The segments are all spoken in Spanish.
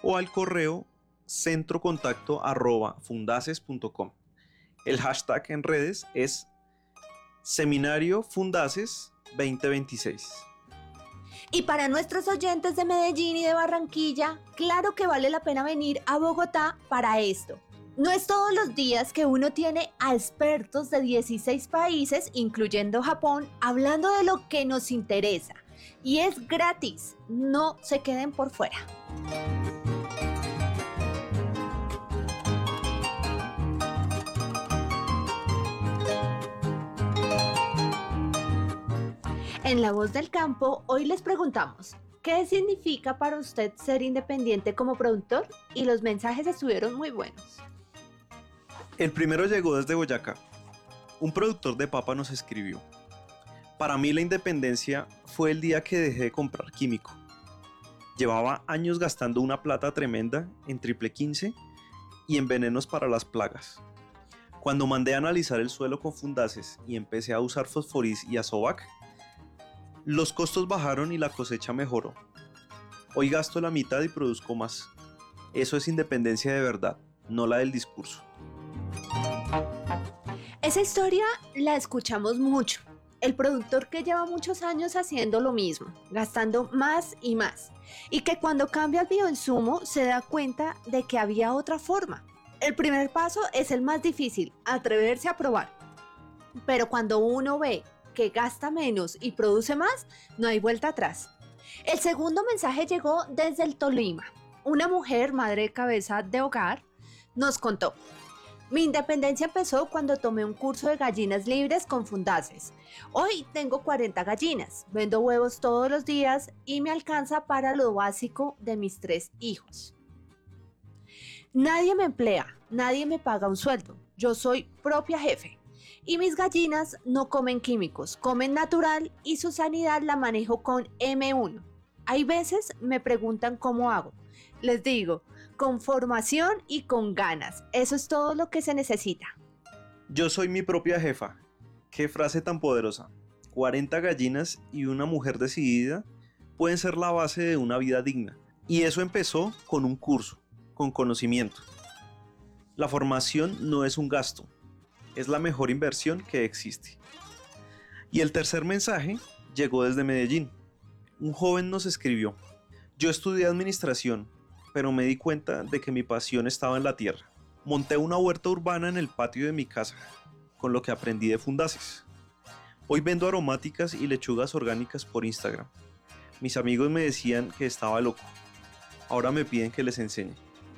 o al correo centrocontacto@fundaces.com. El hashtag en redes es Seminario Fundaces 2026. Y para nuestros oyentes de Medellín y de Barranquilla, claro que vale la pena venir a Bogotá para esto. No es todos los días que uno tiene a expertos de 16 países, incluyendo Japón, hablando de lo que nos interesa. Y es gratis, no se queden por fuera. En La Voz del Campo, hoy les preguntamos, ¿qué significa para usted ser independiente como productor? Y los mensajes estuvieron muy buenos. El primero llegó desde Boyacá. Un productor de papa nos escribió: para mí la independencia fue el día que dejé de comprar químico. Llevaba años gastando una plata tremenda en triple 15 y en venenos para las plagas. Cuando mandé a analizar el suelo con Fundaces y empecé a usar Fosforis y Azovac, los costos bajaron y la cosecha mejoró. Hoy gasto la mitad y produzco más. Eso es independencia de verdad, no la del discurso. Esa historia la escuchamos mucho. El productor que lleva muchos años haciendo lo mismo, gastando más y más, y que cuando cambia el bioinsumo se da cuenta de que había otra forma. El primer paso es el más difícil, atreverse a probar. Pero cuando uno ve que gasta menos y produce más, no hay vuelta atrás. El segundo mensaje llegó desde el Tolima. Una mujer, madre de cabeza de hogar, nos contó: mi independencia empezó cuando tomé un curso de gallinas libres con Fundaces. Hoy tengo 40 gallinas, vendo huevos todos los días y me alcanza para lo básico de mis 3 hijos. Nadie me emplea, nadie me paga un sueldo, yo soy propia jefe. Y mis gallinas no comen químicos, comen natural y su sanidad la manejo con M1. Hay veces me preguntan cómo hago. Les digo, con formación y con ganas. Eso es todo lo que se necesita. Yo soy mi propia jefa. Qué frase tan poderosa. 40 gallinas y una mujer decidida pueden ser la base de una vida digna. Y eso empezó con un curso, con conocimiento. La formación no es un gasto, es la mejor inversión que existe. Y el tercer mensaje llegó desde Medellín. Un joven nos escribió: yo estudié administración, pero me di cuenta de que mi pasión estaba en la tierra. Monté una huerta urbana en el patio de mi casa, con lo que aprendí de Fundaces. Hoy vendo aromáticas y lechugas orgánicas por Instagram. Mis amigos me decían que estaba loco. Ahora me piden que les enseñe.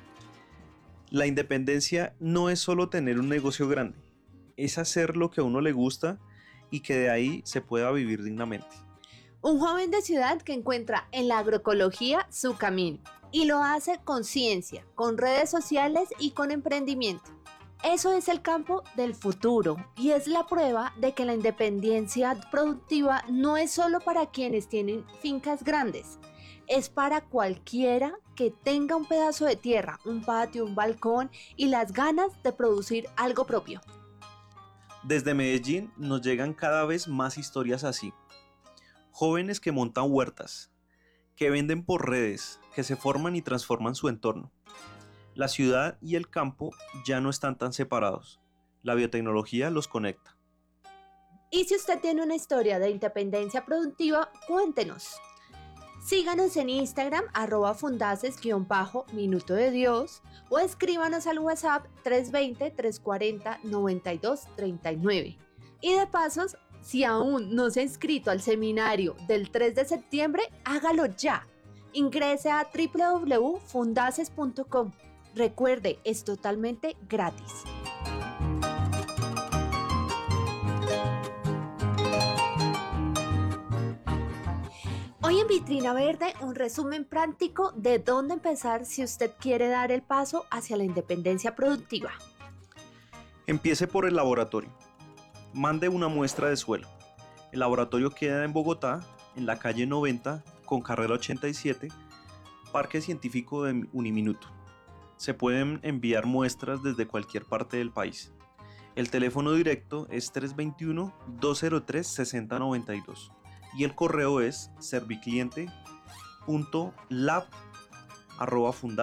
La independencia no es solo tener un negocio grande, es hacer lo que a uno le gusta y que de ahí se pueda vivir dignamente. Un joven de ciudad que encuentra en la agroecología su camino y lo hace con ciencia, con redes sociales y con emprendimiento. Eso es el campo del futuro y es la prueba de que la independencia productiva no es solo para quienes tienen fincas grandes, es para cualquiera que tenga un pedazo de tierra, un patio, un balcón y las ganas de producir algo propio. Desde Medellín nos llegan cada vez más historias así. Jóvenes que montan huertas, que venden por redes, que se forman y transforman su entorno. La ciudad y el campo ya no están tan separados. La biotecnología los conecta. Y si usted tiene una historia de independencia productiva, cuéntenos. Síganos en Instagram @fundaces_minuto de Dios o escríbanos al WhatsApp 320-340-9239. Y de pasos, si aún no se ha inscrito al seminario del 3 de septiembre, hágalo ya. Ingrese a www.fundaces.com. Recuerde, es totalmente gratis. Hoy en Vitrina Verde, un resumen práctico de dónde empezar si usted quiere dar el paso hacia la independencia productiva. Empiece por el laboratorio. Mande una muestra de suelo. El laboratorio queda en Bogotá, en la calle 90 con carrera 87, Parque Científico de Uniminuto. Se pueden enviar muestras desde cualquier parte del país. El teléfono directo es 321-203-6092 y el correo es servicliente.lab@fundaces.com.